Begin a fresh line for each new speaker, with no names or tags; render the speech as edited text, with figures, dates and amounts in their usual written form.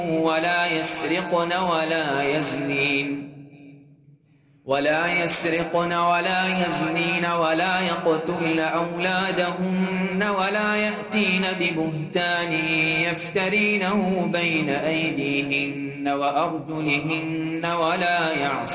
ولا يسرقن ولا يزنين ولا يقتلن أولادهن ولا يأتين ببهتان يفترينه بين أيديهن وأرجلهن ولا يعصين